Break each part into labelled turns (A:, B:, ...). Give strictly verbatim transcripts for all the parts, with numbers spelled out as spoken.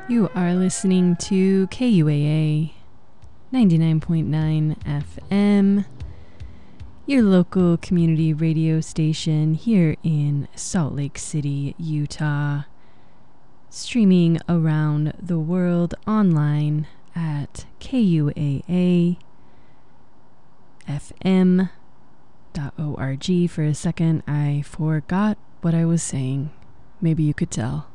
A: You are listening to K U A A ninety-nine point nine F M, your local community radio station here in Salt Lake City, Utah, streaming around the world online at K U A A F M dot org. For a second, I forgot what I was saying. Maybe you could tell.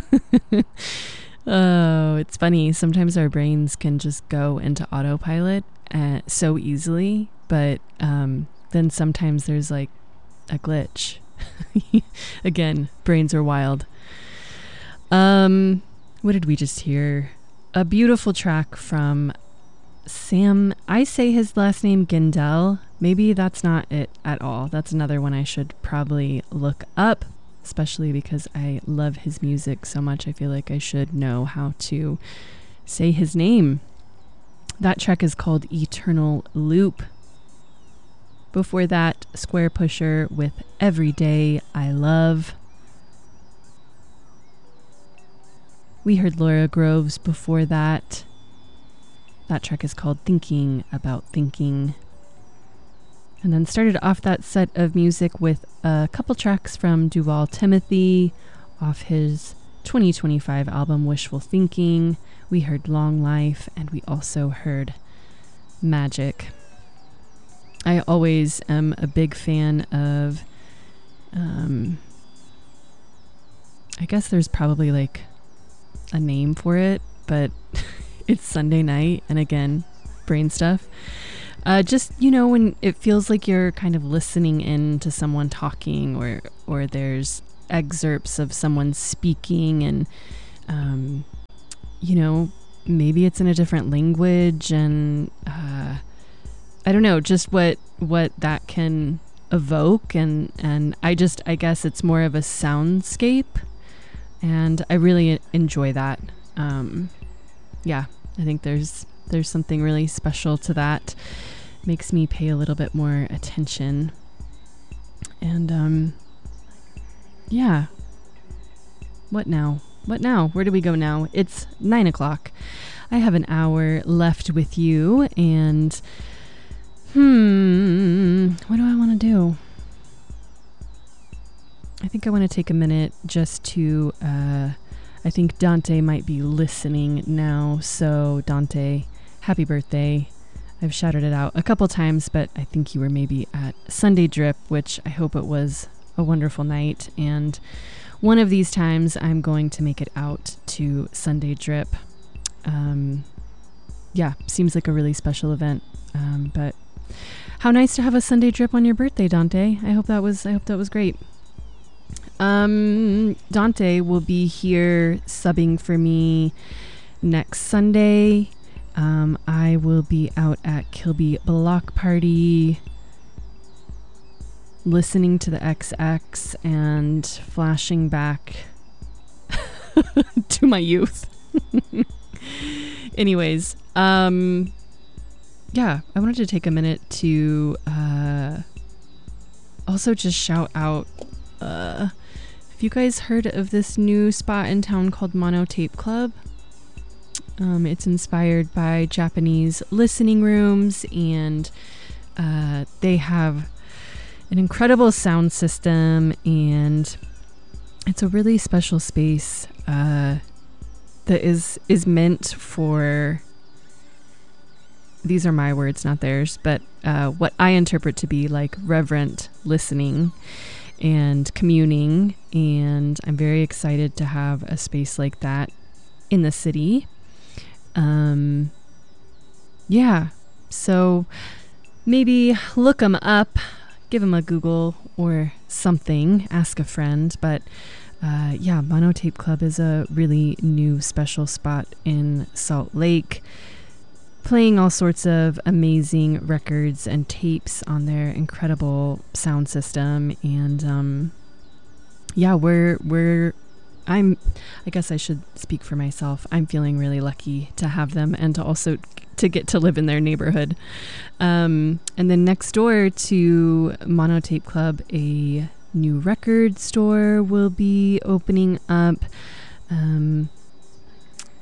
A: Oh, it's funny. Sometimes our brains can just go into autopilot uh, so easily, but um, then sometimes there's like a glitch. Again, brains are wild. Um, what did we just hear? A beautiful track from Sam. I say his last name Gendel. Maybe that's not it at all. That's another one I should probably look up, especially because I love his music so much. I feel like I should know how to say his name. That track is called Eternal Loop. Before that, Square Pusher with Every Day I Love. We heard Laura Groves before that. That track is called Thinking About Thinking. And then started off that set of music with a couple tracks from Duval Timothy off his twenty twenty-five album Wishful Thinking. We heard Long Life, and we also heard Magic. I always am a big fan of, um, I guess there's probably like a name for it, but it's Sunday night, and again, brain stuff. Uh, just, you know, when it feels like you're kind of listening in to someone talking, or or there's excerpts of someone speaking, and, um, you know, maybe it's in a different language, and uh, I don't know, just what what that can evoke. And, and I just, I guess it's more of a soundscape, and I really enjoy that. Um, yeah, I think there's there's something really special to that. Makes me pay a little bit more attention. And um yeah, what now what now where do we go now? It's nine o'clock. I have an hour left with you, and hmm what do I want to do? I think I want to take a minute just to uh I think Dante might be listening now. So Dante, happy birthday. I've shouted it out a couple times, but I think you were maybe at Sunday Drip, which I hope it was a wonderful night. And one of these times I'm going to make it out to Sunday Drip. Um, yeah, seems like a really special event. Um, but how nice to have a Sunday Drip on your birthday, Dante. I hope that was, I hope that was great. Um, Dante will be here subbing for me next Sunday. Um, I will be out at Kilby Block Party listening to the X X and flashing back to my youth. Anyways, um, yeah, I wanted to take a minute to uh, also just shout out, uh, have you guys heard of this new spot in town called Mono Tape Club? Um, it's inspired by Japanese listening rooms, and uh, they have an incredible sound system, and it's a really special space uh, that is is meant for, these are my words, not theirs, but uh, what I interpret to be like reverent listening and communing, and I'm very excited to have a space like that in the city. Um, yeah, so maybe look them up, give them a Google or something, ask a friend. But uh, yeah, Mono Tape Club is a really new special spot in Salt Lake, playing all sorts of amazing records and tapes on their incredible sound system. And um, yeah, we're we're I'm, I guess I should speak for myself. I'm feeling really lucky to have them, and to also to get to live in their neighborhood. Um, and then next door to Mono Tape Club, a new record store will be opening up. Um,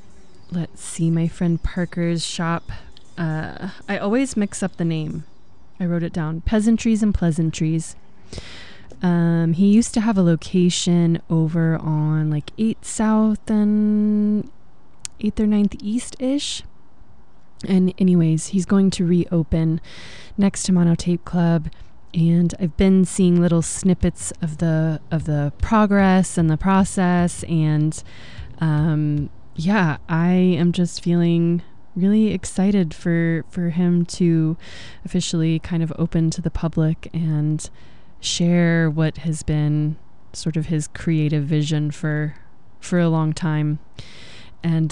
A: let's see, my friend Parker's shop. Uh, I always mix up the name. I wrote it down. Peasantries and Pleasantries. Um, he used to have a location over on like eighth South and eighth or ninth East-ish. And anyways, he's going to reopen next to Mono Tape Club. And I've been seeing little snippets of the of the progress and the process. And um, yeah, I am just feeling really excited for for him to officially kind of open to the public and share what has been sort of his creative vision for for a long time. And